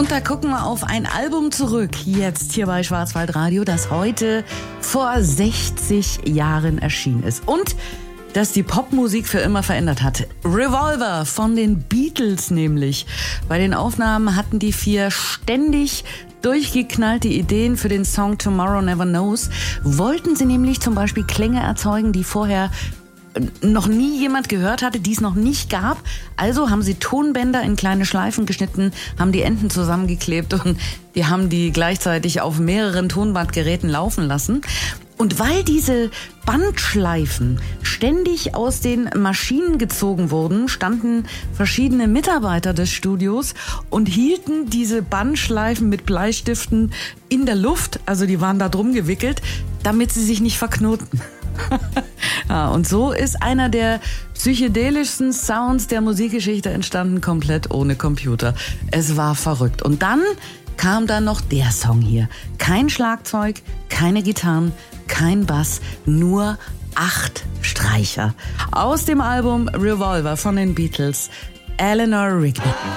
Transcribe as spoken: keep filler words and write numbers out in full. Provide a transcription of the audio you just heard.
Und da gucken wir auf ein Album zurück, jetzt hier bei Schwarzwaldradio, das heute vor sechzig Jahren erschienen ist. Und das die Popmusik für immer verändert hat. Revolver von den Beatles nämlich. Bei den Aufnahmen hatten die vier ständig durchgeknallte Ideen für den Song Tomorrow Never Knows. Wollten sie nämlich zum Beispiel Klänge erzeugen, die vorher noch nie jemand gehört hatte, die es noch nicht gab. Also haben sie Tonbänder in kleine Schleifen geschnitten, haben die Enden zusammengeklebt und die haben die gleichzeitig auf mehreren Tonbandgeräten laufen lassen. Und weil diese Bandschleifen ständig aus den Maschinen gezogen wurden, standen verschiedene Mitarbeiter des Studios und hielten diese Bandschleifen mit Bleistiften in der Luft, also die waren da drum gewickelt, damit sie sich nicht verknoten. Ja, und so ist einer der psychedelischsten Sounds der Musikgeschichte entstanden, komplett ohne Computer. Es war verrückt. Und dann kam dann noch der Song hier. Kein Schlagzeug, keine Gitarren, kein Bass, nur acht Streicher. Aus dem Album Revolver von den Beatles, Eleanor Rigby.